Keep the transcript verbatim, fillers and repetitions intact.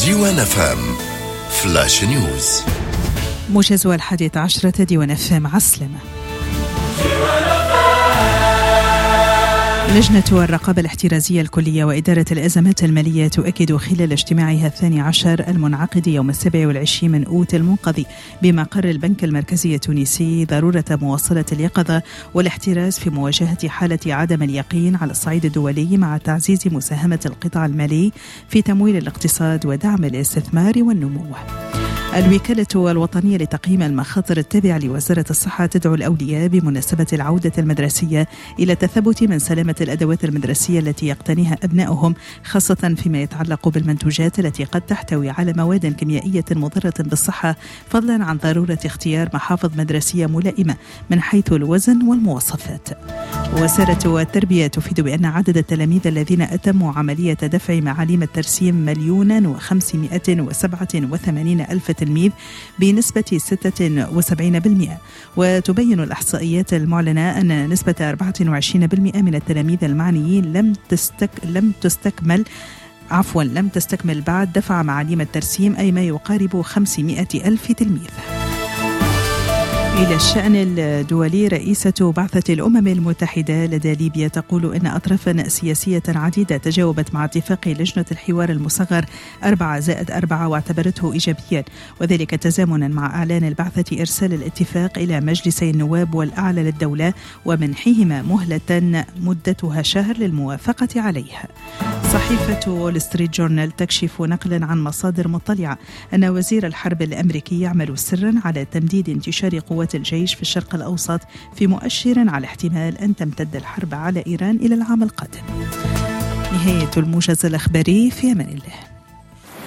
ديوان اف ام فلاش نيوز. موجز الحادية عشرة ديوان اف ام عسلمة. لجنة الرقابة الاحترازية الكلية وإدارة الأزمات المالية تؤكد خلال اجتماعها الثاني عشر المنعقد يوم السابع والعشرين من أوت المنقضي بمقر البنك المركزي التونسي ضرورة مواصلة اليقظة والاحتراز في مواجهة حالة عدم اليقين على الصعيد الدولي مع تعزيز مساهمة القطاع المالي في تمويل الاقتصاد ودعم الاستثمار والنمو. الوكالة الوطنية لتقييم المخاطر التابعة لوزارة الصحة تدعو الأولياء بمناسبة العودة المدرسية إلى تثبت من سلامة الأدوات المدرسية التي يقتنيها أبنائهم، خاصة فيما يتعلق بالمنتوجات التي قد تحتوي على مواد كيميائية مضرة بالصحة، فضلا عن ضرورة اختيار محافظ مدرسية ملائمة من حيث الوزن والمواصفات. وزارة التربية تفيد بأن عدد التلاميذ الذين أتموا عملية دفع معاليم الترسيم مليونا وخمسمائة وسبعة وثمانين ألف تلميذ بنسبة ستة وسبعين بالمئة. وتبين الإحصائيات المعلنة أن نسبة أربعة وعشرين بالمئة من التلاميذ المعنيين لم تستك لم تستكمل عفوا لم تستكمل بعد دفع معاليم الترسيم، أي ما يقارب خمسمائة ألف تلميذ. إلى الشأن الدولي، رئيسة بعثة الأمم المتحدة لدى ليبيا تقول إن أطرافا سياسية عديدة تجاوبت مع اتفاق لجنة الحوار المصغر أربعة زائد أربعة واعتبرته إيجابيا، وذلك تزامنا مع إعلان البعثة إرسال الاتفاق إلى مجلسي النواب والأعلى للدولة ومنحهما مهلة مدتها شهر للموافقة عليها. صحيفة وول ستريت جورنال تكشف نقلا عن مصادر مطلعة أن وزير الحرب الأمريكي يعمل سرا على تمديد انتشار قوات الجيش في الشرق الأوسط، في مؤشر على احتمال أن تمتد الحرب على إيران إلى العام القادم. نهاية الموجز الأخباري، في أمان الله.